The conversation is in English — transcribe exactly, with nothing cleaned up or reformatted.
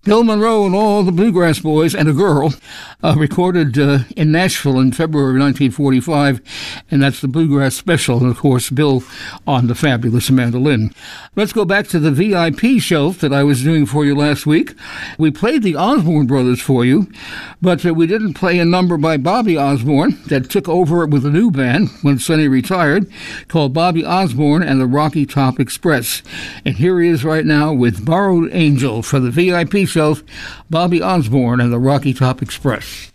Bill Monroe and all the Bluegrass Boys and a girl uh, recorded uh, in Nashville in February nineteen forty-five, and that's the Bluegrass Special, and of course Bill on the fabulous mandolin. Let's go back to the V I P shelf that I was doing for you last week. We played the Osborne Brothers for you, but uh, we didn't play a number by Bobby Osborne that took over with a new band when Sonny retired, called Bobby Osborne and the Rocky Top Express. And here he is right now with Borrowed Angel for the V I P shelf, Bobby Osborne and the Rocky Top Express.